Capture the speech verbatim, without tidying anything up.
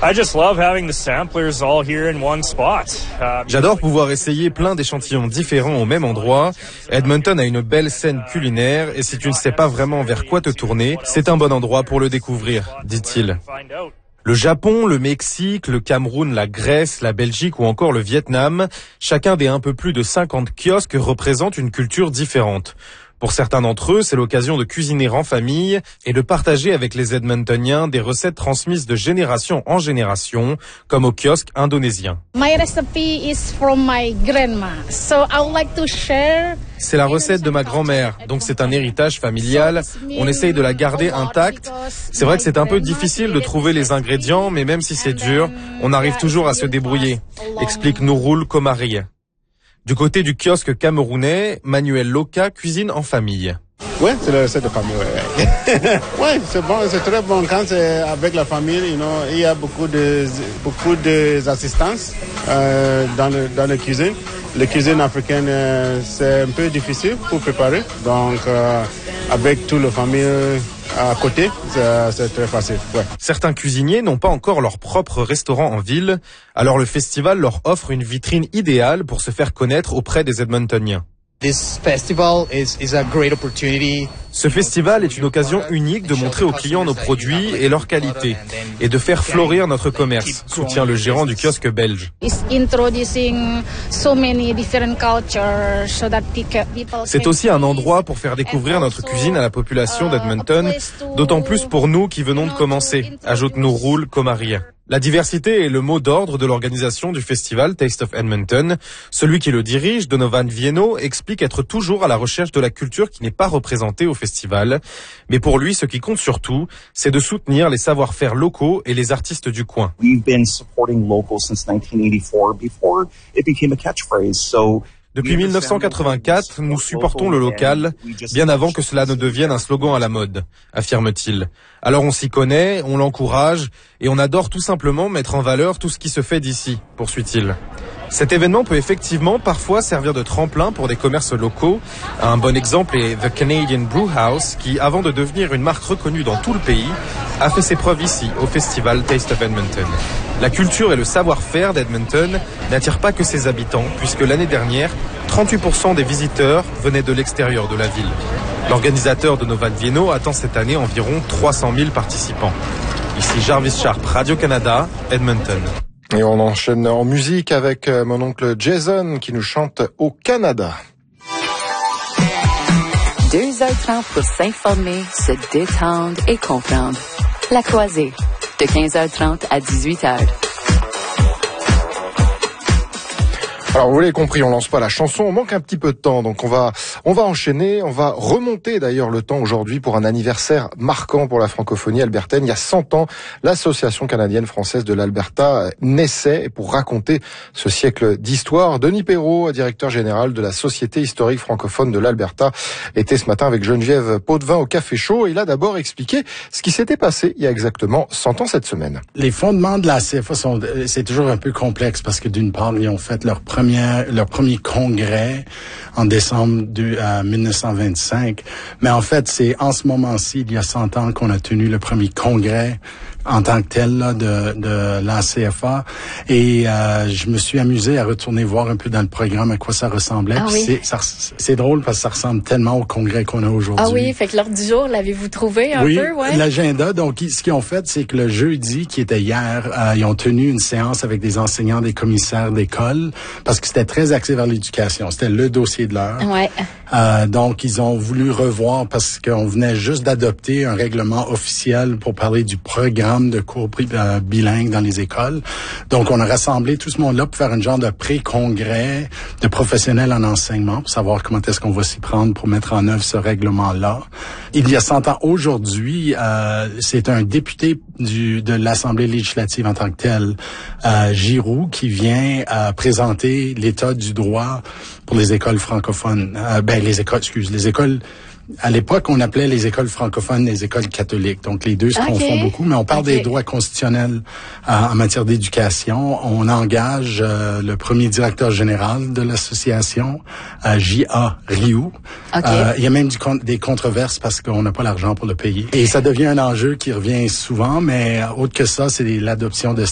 J'adore pouvoir essayer plein d'échantillons différents au même endroit. Edmonton a une belle scène culinaire et si tu ne sais pas vraiment vers quoi te tourner, c'est un bon endroit pour le découvrir, dit-il. Le Japon, le Mexique, le Cameroun, la Grèce, la Belgique ou encore le Vietnam, chacun des un peu plus de cinquante kiosques représente une culture différente. Pour certains d'entre eux, c'est l'occasion de cuisiner en famille et de partager avec les Edmontoniens des recettes transmises de génération en génération, comme au kiosque indonésien. My recipe is from my grandma, so I would like to share. C'est la recette de ma grand-mère, donc c'est un héritage familial. On essaye de la garder intacte. C'est vrai que c'est un peu difficile de trouver les ingrédients, mais même si c'est dur, on arrive toujours à se débrouiller, explique Nurul Komari. Du côté du kiosque camerounais, Manuel Loka cuisine en famille. Oui, c'est la recette de famille. Ouais. Oui, c'est bon, c'est très bon quand c'est avec la famille. You know, il y a beaucoup de beaucoup d'assistance euh, dans le dans la cuisine. La cuisine africaine, euh, c'est un peu difficile pour préparer. Donc, euh, avec toute la famille à côté, c'est, c'est très facile. Ouais. Certains cuisiniers n'ont pas encore leur propre restaurant en ville, alors le festival leur offre une vitrine idéale pour se faire connaître auprès des Edmontoniens. This festival is, is a great opportunity. Ce festival est une occasion unique de montrer aux clients nos produits et leur qualité et de faire fleurir notre commerce, soutient le gérant du kiosque belge. C'est aussi un endroit pour faire découvrir notre cuisine à la population d'Edmonton, d'autant plus pour nous qui venons de commencer, ajoute Nurul Komari. La diversité est le mot d'ordre de l'organisation du festival Taste of Edmonton. Celui qui le dirige, Donovan Vieno, explique être toujours à la recherche de la culture qui n'est pas représentée au festival. Mais pour lui, ce qui compte surtout, c'est de soutenir les savoir-faire locaux et les artistes du coin. We've been supporting local since nineteen eighty-four before it became a catchphrase. So Depuis mille neuf cent quatre-vingt-quatre, nous supportons le local, bien avant que cela ne devienne un slogan à la mode, affirme-t-il. Alors on s'y connaît, on l'encourage, et on adore tout simplement mettre en valeur tout ce qui se fait d'ici, poursuit-il. Cet événement peut effectivement parfois servir de tremplin pour des commerces locaux. Un bon exemple est The Canadian Brew House, qui, avant de devenir une marque reconnue dans tout le pays, a fait ses preuves ici, au festival Taste of Edmonton. La culture et le savoir-faire d'Edmonton n'attirent pas que ses habitants, puisque l'année dernière, trente-huit pour cent des visiteurs venaient de l'extérieur de la ville. L'organisateur de Donovan Vieno attend cette année environ trois cent mille participants. Ici Jarvis Sharp, Radio-Canada, Edmonton. Et on enchaîne en musique avec mon oncle Jason qui nous chante au Canada. deux heures trente pour s'informer, se détendre et comprendre. La Croisée, de quinze heures trente à dix-huit heures. Alors vous l'avez compris, on lance pas la chanson, on manque un petit peu de temps, donc on va on va enchaîner, on va remonter d'ailleurs le temps aujourd'hui pour un anniversaire marquant pour la francophonie albertaine. Il y a cent ans, l'association canadienne-française de l'Alberta naissait, et pour raconter ce siècle d'histoire, Denis Perrault, directeur général de la Société historique francophone de l'Alberta, était ce matin avec Geneviève Potvin au Café Chaud. Il a d'abord expliqué ce qui s'était passé il y a exactement cent ans cette semaine. Les fondements de la C F A sont, c'est toujours un peu complexe parce que d'une part, ils ont fait leur premier leur premier congrès en décembre de euh, mille neuf cent vingt-cinq. Mais en fait, c'est en ce moment-ci, il y a cent ans, qu'on a tenu le premier congrès en tant que tel là, de, de la C F A. Et euh, je me suis amusé à retourner voir un peu dans le programme à quoi ça ressemblait. Ah Puis oui. c'est, ça, c'est drôle parce que ça ressemble tellement au congrès qu'on a aujourd'hui. Ah oui, fait que l'ordre du jour, l'avez-vous trouvé un oui, peu? Ouais. L'agenda. Donc, ce qu'ils ont fait, c'est que le jeudi, qui était hier, euh, ils ont tenu une séance avec des enseignants, des commissaires d'école, parce que c'était très axé vers l'éducation. C'était le dossier de l'heure. Ouais. Euh, donc, ils ont voulu revoir parce qu'on venait juste d'adopter un règlement officiel pour parler du programme de cours euh, bilingues dans les écoles. Donc, on a rassemblé tout ce monde-là pour faire un genre de pré-congrès de professionnels en enseignement pour savoir comment est-ce qu'on va s'y prendre pour mettre en œuvre ce règlement-là. Il y a cent ans aujourd'hui, euh, c'est un député du, de l'Assemblée législative en tant que tel, euh, Giroux, qui vient euh, présenter l'état du droit pour les écoles francophones. Euh, ben, les écoles, excuse, les écoles... À l'époque, on appelait les écoles francophones les écoles catholiques. Donc, les deux se okay. confondent beaucoup, mais on parle okay. des droits constitutionnels euh, en matière d'éducation. On engage euh, le premier directeur général de l'association, euh, J A Rioux. Okay. Euh, il y a même du, des controverses parce qu'on n'a pas l'argent pour le payer. Et ça devient un enjeu qui revient souvent, mais autre que ça, c'est l'adoption de